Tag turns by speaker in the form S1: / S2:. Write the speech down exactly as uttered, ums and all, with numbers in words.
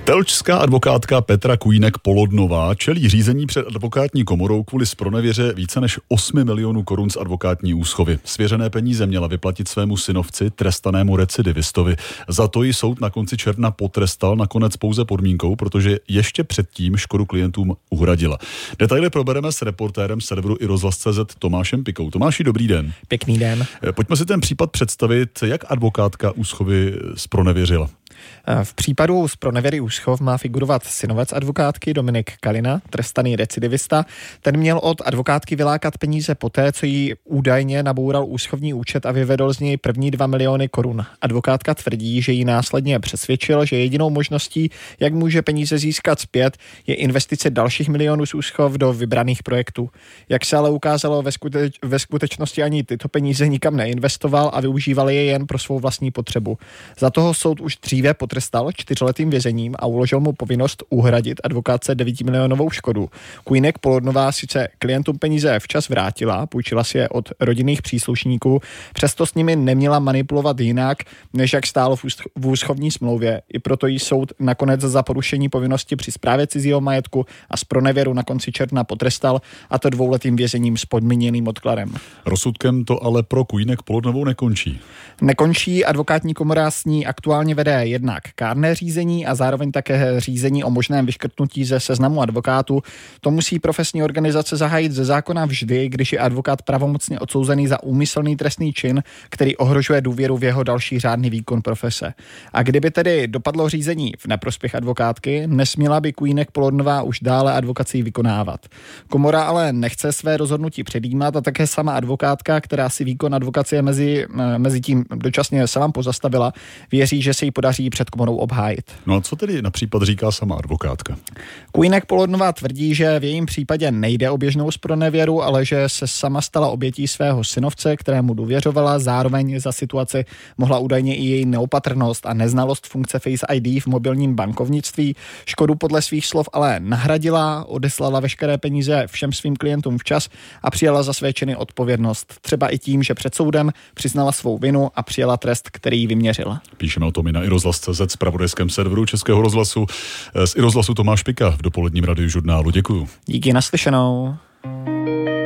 S1: Telčská advokátka Petra Kujnek-Polodnová čelí řízení před advokátní komorou kvůli zpronevěře více než osmi milionů korun z advokátní úschovy. Svěřené peníze měla vyplatit svému synovci, trestanému recidivistovi. Za to ji soud na konci června potrestal, nakonec pouze podmínkou, protože ještě předtím škodu klientům uhradila. Detaily probereme s reportérem serveru iRozhlas tečka cé zet Tomášem Pikou. Tomáši, dobrý den.
S2: Pěkný den.
S1: Pojďme si ten případ představit, jak advokátka úschovy zpronevěřila.
S2: V případu zpronevěry úschov má figurovat synovec advokátky Dominik Kalina, trestaný recidivista. Ten měl od advokátky vylákat peníze poté, co jí údajně naboural úschovní účet a vyvedl z něj první dva miliony korun. Advokátka tvrdí, že ji následně přesvědčil, že jedinou možností, jak může peníze získat zpět, je investice dalších milionů z úschov do vybraných projektů. Jak se ale ukázalo, ve, skuteč- ve skutečnosti ani tyto peníze nikam neinvestoval a využíval je jen pro svou vlastní potřebu. Za toho soud už dříve potrestal čtyřletým vězením a uložil mu povinnost uhradit advokátce devítimilionovou škodu. Kujnek-Polodnová sice klientům peníze včas vrátila, půjčila si je od rodinných příslušníků, přesto s nimi neměla manipulovat jinak, než jak stálo v, úsch- v úschovní smlouvě. I proto jí soud nakonec za porušení povinnosti při správě cizího majetku a zpronevěru na konci června potrestal, a to dvouletým vězením s podmíněným odkladem.
S1: Rozsudkem to ale pro Kujnek-Polodnovou nekončí.
S2: Nekončí, advokátní komora s ní aktuálně vede jednak kárné řízení a zároveň také řízení o možném vyškrtnutí ze seznamu advokátů. To musí profesní organizace zahájit ze zákona vždy, když je advokát pravomocně odsouzený za úmyslný trestný čin, který ohrožuje důvěru v jeho další řádný výkon profese. A kdyby tedy dopadlo řízení v neprospěch advokátky, nesměla by Kujnek-Polodnová už dále advokaci vykonávat. Komora ale nechce své rozhodnutí předjímat a také sama advokátka, která si výkon advokacie mezi, mezi tím dočasně sama pozastavila, věří, že se jí podaří před komorou obhájit.
S1: No a co tedy na případ říká sama advokátka?
S2: Kujnek-Polodnová tvrdí, že v jejím případě nejde o běžnou zpronevěru, ale že se sama stala obětí svého synovce, kterému důvěřovala, zároveň za situaci mohla údajně i její neopatrnost a neznalost funkce Face I D v mobilním bankovnictví. Škodu podle svých slov ale nahradila, odeslala veškeré peníze všem svým klientům včas a přijala za své činy odpovědnost. Třeba i tím, že před soudem přiznala svou vinu a přijala trest, který jí vyměřila.
S1: Píšeme o tom i na iRozhlas tečka cé zet, zpravodajském serveru Českého rozhlasu. Z iRozhlasu Tomáš Pika v dopoledním radiožurnálu. Děkuju.
S2: Díky, naslyšenou.